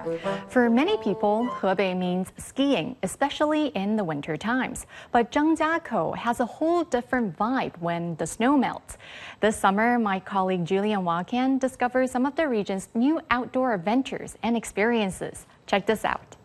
For many people, Hebei means skiing, especially in the winter times. But Zhangjiakou has a whole different vibe when the snow melts. This summer, my colleague Julian Wakan discovers some of the region's new outdoor adventures and experiences. Check this out.